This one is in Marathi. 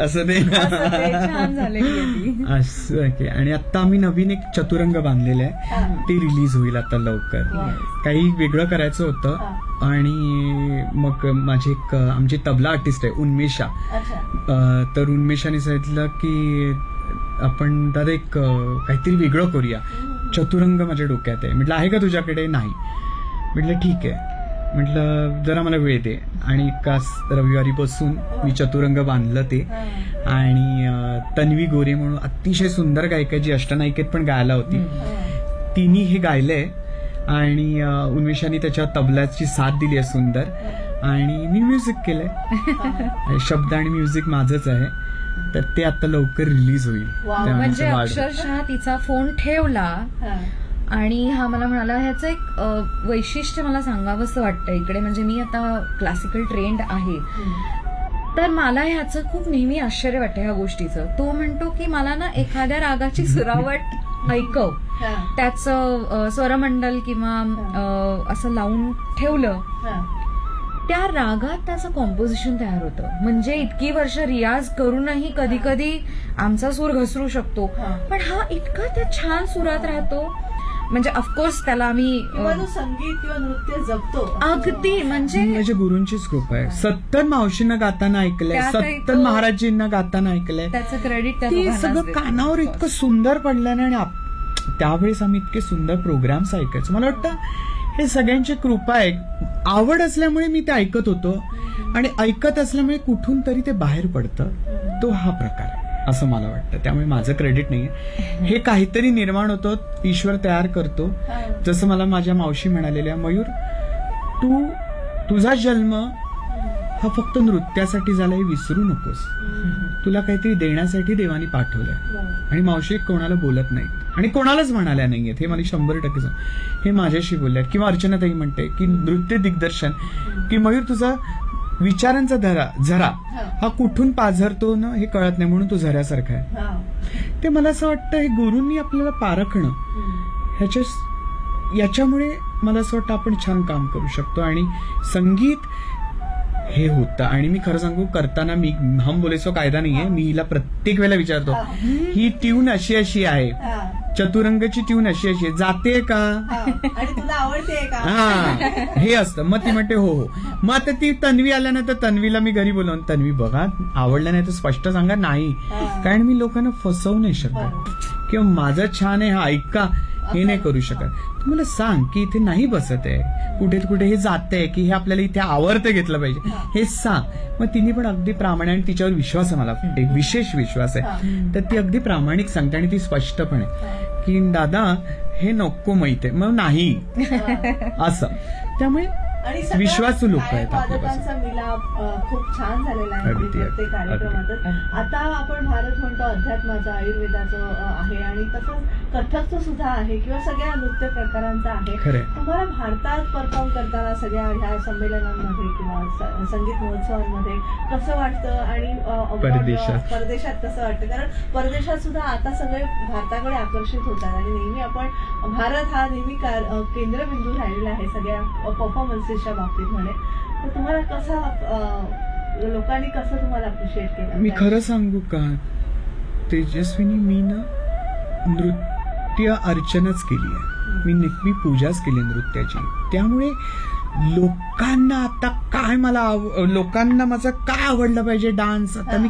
असं ते छान झालेली असं की. आणि आता आम्ही नवीन एक चतुरंग बांधलेलं आहे, ते रिलीज होईल आता लवकर. काही वेगळं करायचं होतं आणि मग माझी एक आमची तबला आर्टिस्ट आहे उन्मेषा, तर उन्मेषाने सांगितलं की आपण दादा एक काहीतरी वेगळं करूया, चतुरंग माझ्या डोक्यात आहे. म्हटलं आहे का तुझ्याकडे? नाही. म्हटलं ठीक आहे, म्हटलं जरा मला वेळ दे. आणि एका रविवारी बसून मी चतुरंग बांधलं ते. आणि तन्वी गोरे म्हणून अतिशय सुंदर गायिका, जी अष्टनायिकेत पण गायला होती, तिने हे गायलंय आणि उन्मेषाने त्याच्या तबल्याची साथ दिली आहे सुंदर. आणि मी म्युझिक केलंय, शब्द आणि म्युझिक माझंच आहे. तर ते आता लवकर रिलीज होईल. म्हणजे अक्षरशः तिचा फोन ठेवला आणि हा मला म्हणाला, ह्याचं एक वैशिष्ट्य मला सांगावंसं वाटतं इकडे. म्हणजे मी आता क्लासिकल ट्रेंड आहे, तर मला ह्याचं खूप नेहमी आश्चर्य वाटतं ह्या गोष्टीचं. तो म्हणतो की मला ना एखाद्या रागाची सुरावट ऐकव, त्याचं स्वरमंडल किंवा असं लावून ठेवलं, त्या रागात त्याचं कॉम्पोजिशन तयार होतं. म्हणजे इतकी वर्ष रियाज करूनही कधी कधी आमचा सूर घसरू शकतो, पण हा इतका त्या छान सुरात राहतो. म्हणजे ऑफकोर्स त्याला आम्ही संगीत किंवा नृत्य जगतो अगदी. म्हणजे गुरूंचीच कृपा आहे. सत्तन मावशींना गाताना ऐकलंय, सत्तन महाराजजींना गाताना ऐकलंय, त्याचं क्रेडिट ते सगळं कानावर इतकं सुंदर पडलं ना. आणि त्यावेळेस आम्ही इतके सुंदर प्रोग्राम्स ऐकायचो. मला वाटतं हे सगळ्यांची कृपा आहे. आवड असल्यामुळे मी ते ऐकत होतो आणि ऐकत असल्यामुळे कुठून तरी ते बाहेर पडतं. तो हा प्रकार आहे असं मला वाटतं. त्यामुळे माझं क्रेडिट नाहीये, हे काहीतरी निर्माण होतं, ईश्वर तयार करतो. जसं मला माझ्या मावशी म्हणालेल्या, मयूर तुझा जन्म हा फक्त नृत्यासाठी झाला हे विसरू नकोस, तुला काहीतरी देण्यासाठी देवानी पाठवलंय. आणि मावशी कोणाला बोलत नाही आणि कोणालाच म्हणाल्या नाहीयेत, हे मला 100% हे माझ्याशी बोलल्यात. किंवा अर्चनाताई म्हणते की नृत्य दिग्दर्शन, की मयूर तुझा विचारांचा झरा हा कुठून पाझरतो ना हे कळत नाही, म्हणून तो झऱ्यासारखा आहे. ते मला असं वाटतं हे गुरूंनी आपल्याला पारखणं, याच्यामुळे मला असं वाटतं आपण छान काम करू शकतो. आणि संगीत हे होतं. आणि मी खरं सांगू, करताना मी हम बोलेसो कायदा नाहीये, मी हिला प्रत्येक वेळेला विचारतो, ही ट्यून अशी आहे, चतुरंगची ट्यून अशी जाते का, आणि तुला आवडते का, हा हे असतं. मग ती म्हणते हो. मग आता ती तन्वी आल्यानंतर तन्वीला मी घरी बोलवून, तन्वी बघा आवडलं नाही तर स्पष्ट सांगा, नाही, कारण मी लोकांना फसवू नाही शकत किंवा माझं छान आहे हा ऐका हे नाही करू शकत. तू मला सांग की इथे नाही बसत आहे, कुठे हे जातंय, की हे आपल्याला इथे आवडतं घेतलं पाहिजे, हे सांग. मग तिने पण अगदी प्रामाणिक, तिच्यावर विश्वास आहे, मला एक विशेष विश्वास आहे, तर ती अगदी प्रामाणिक सांगते. आणि ती स्पष्टपणे की दादा हे नको माहिती आहे, मग नाही असं. त्यामुळे विश्वासू लोक आहेत आपल्यापासून. मिलाप खूप छान झालेला आहे प्रत्येक कार्यक्रमातच. आता आपण भारत म्हणतो अध्यात्माचं, आयुर्वेदाचं आहे आणि तसंच कथकचं सुद्धा आहे किंवा सगळ्या नृत्य प्रकारांचं आहे. तुम्हाला भारतात परफॉर्म करताना सगळ्या ह्या संमेलनांमध्ये किंवा संगीत महोत्सवांमध्ये कसं वाटतं आणि परदेशात कसं वाटतं? कारण परदेशात सुद्धा आता सगळे भारताकडे आकर्षित होतात आणि नेहमी आपण भारत हा नेहमी केंद्रबिंदू राहिलेला आहे सगळ्या परफॉर्मन्सेसच्या बाबतीत म्हणे. तर तुम्हाला कसं, लोकांनी कसं तुम्हाला अप्रिशिएट केलं? मी खरं सांगू का तेजस्विनी, मी ना नृत्य अर्चनाच केली आहे, मी पूजाच केली नृत्याची. त्यामुळे लोकांना आता काय, लोकांना माझं काय आवडलं पाहिजे डान्स, आता मी